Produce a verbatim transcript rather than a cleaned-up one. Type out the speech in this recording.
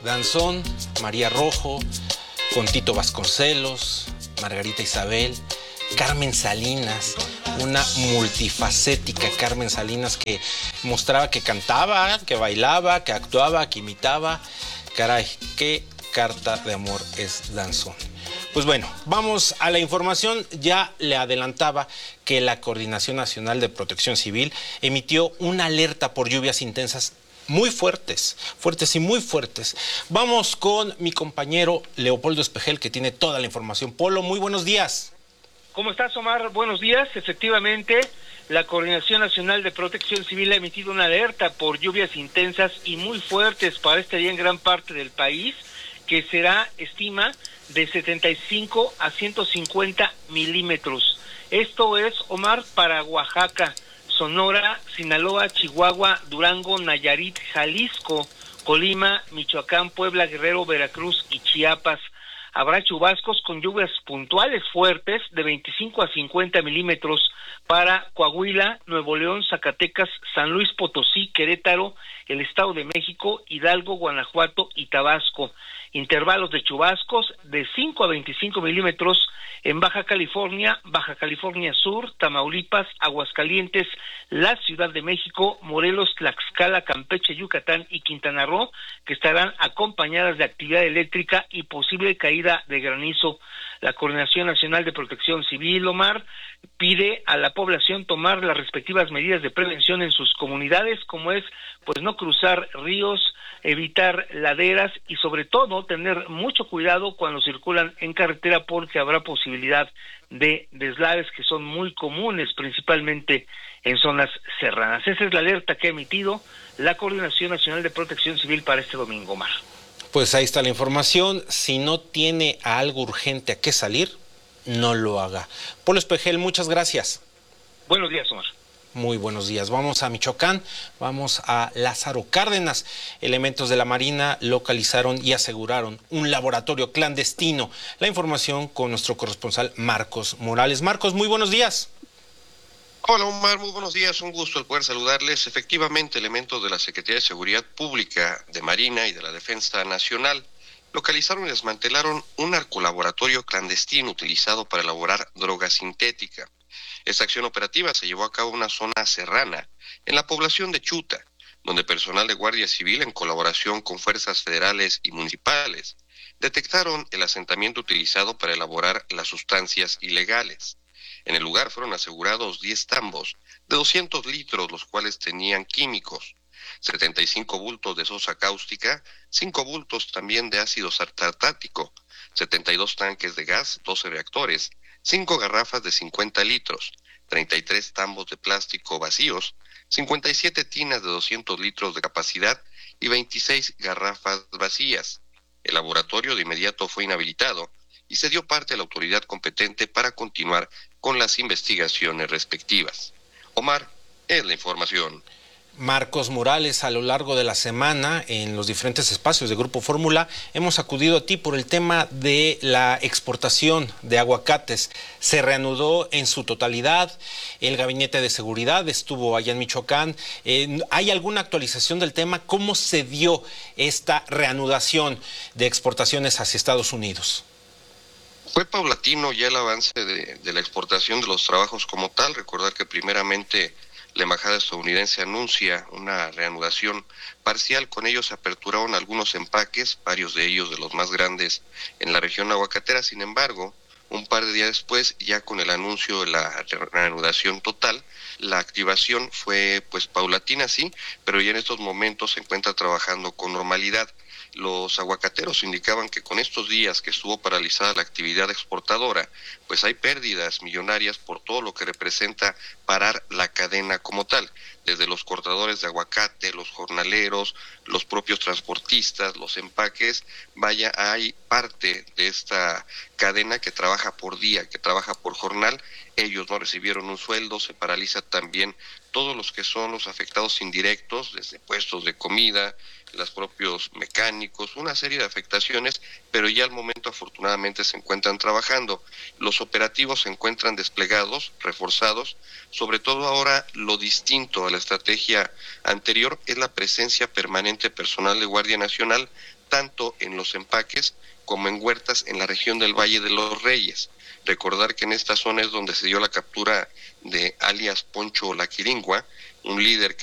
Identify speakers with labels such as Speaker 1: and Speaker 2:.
Speaker 1: Danzón, María Rojo, con Tito Vasconcelos, Margarita Isabel, Carmen Salinas, una multifacética Carmen Salinas que mostraba que cantaba, que bailaba, que actuaba, que imitaba. Caray, qué carta de amor es Danzón. Pues bueno, vamos a la información. Ya le adelantaba que la Coordinación Nacional de Protección Civil emitió una alerta por lluvias intensas muy fuertes, fuertes y muy fuertes. Vamos con mi compañero Leopoldo Espejel, que tiene toda la información. Polo, muy buenos días.
Speaker 2: ¿Cómo estás, Omar? Buenos días. Efectivamente, la Coordinación Nacional de Protección Civil ha emitido una alerta por lluvias intensas y muy fuertes para este día en gran parte del país, que será, estima, de setenta y cinco a ciento cincuenta milímetros. Esto es, Omar, para Oaxaca, Sonora, Sinaloa, Chihuahua, Durango, Nayarit, Jalisco, Colima, Michoacán, Puebla, Guerrero, Veracruz y Chiapas. Habrá chubascos con lluvias puntuales fuertes de veinticinco a cincuenta milímetros para Coahuila, Nuevo León, Zacatecas, San Luis Potosí, Querétaro, el Estado de México, Hidalgo, Guanajuato y Tabasco. Intervalos de chubascos de cinco a veinticinco milímetros en Baja California, Baja California Sur, Tamaulipas, Aguascalientes, la Ciudad de México, Morelos, Tlaxcala, Campeche, Yucatán y Quintana Roo, que estarán acompañadas de actividad eléctrica y posible caída de granizo. La Coordinación Nacional de Protección Civil, Omar, pide a la población tomar las respectivas medidas de prevención en sus comunidades, como es pues no cruzar ríos, evitar laderas y sobre todo tener mucho cuidado cuando circulan en carretera, porque habrá posibilidad de deslaves que son muy comunes, principalmente en zonas serranas. Esa es la alerta que ha emitido la Coordinación Nacional de Protección Civil para este domingo, Omar.
Speaker 1: Pues ahí está la información. Si no tiene a algo urgente a qué salir, no lo haga. Polo Espejel, muchas gracias.
Speaker 2: Buenos días, Omar.
Speaker 1: Muy buenos días. Vamos a Michoacán, vamos a Lázaro Cárdenas. Elementos de la Marina localizaron y aseguraron un laboratorio clandestino. La información con nuestro corresponsal Marcos Morales. Marcos, muy buenos días.
Speaker 3: Hola, Omar, muy buenos días, un gusto el poder saludarles. Efectivamente, elementos de la Secretaría de Seguridad Pública, de Marina y de la Defensa Nacional localizaron y desmantelaron un narcolaboratorio clandestino utilizado para elaborar droga sintética. Esta acción operativa se llevó a cabo en una zona serrana, en la población de Chuta, donde personal de Guardia Civil, en colaboración con fuerzas federales y municipales, detectaron el asentamiento utilizado para elaborar las sustancias ilegales. En el lugar fueron asegurados diez tambos de doscientos litros, los cuales tenían químicos, setenta y cinco bultos de sosa cáustica, cinco bultos también de ácido tartático, setenta y dos tanques de gas, doce reactores, cinco garrafas de cincuenta litros, treinta y tres tambos de plástico vacíos, cincuenta y siete tinas de doscientos litros de capacidad y veintiséis garrafas vacías. El laboratorio de inmediato fue inhabilitado y se dio parte a la autoridad competente para continuar con las investigaciones respectivas. Omar, es la información.
Speaker 1: Marcos Morales, a lo largo de la semana, en los diferentes espacios de Grupo Fórmula, hemos acudido a ti por el tema de la exportación de aguacates. Se reanudó en su totalidad, el Gabinete de Seguridad estuvo allá en Michoacán. Eh, ¿Hay alguna actualización del tema? ¿Cómo se dio esta reanudación de exportaciones hacia Estados Unidos?
Speaker 3: Fue paulatino ya el avance de, de la exportación de los trabajos como tal. Recordar que primeramente la embajada estadounidense anuncia una reanudación parcial. Con ellos se aperturaron algunos empaques, varios de ellos de los más grandes en la región aguacatera. Sin embargo, un par de días después, ya con el anuncio de la reanudación total, la activación fue pues paulatina, sí, pero ya en estos momentos se encuentra trabajando con normalidad. Los aguacateros indicaban que con estos días que estuvo paralizada la actividad exportadora, pues hay pérdidas millonarias por todo lo que representa parar la cadena como tal, desde los cortadores de aguacate, los jornaleros, los propios transportistas, los empaques. Vaya, hay parte de esta cadena que trabaja por día, que trabaja por jornal. Ellos no recibieron un sueldo, se paraliza también todos los que son los afectados indirectos, desde puestos de comida, los propios mecánicos, una serie de afectaciones, pero ya al momento afortunadamente se encuentran trabajando. Los operativos se encuentran desplegados, reforzados, sobre todo ahora lo distinto a la estrategia anterior es la presencia permanente personal de Guardia Nacional, tanto en los empaques como en huertas en la región del Valle de los Reyes. Recordar que en esta zona es donde se dio la captura de alias Poncho La Quiringua, un líder que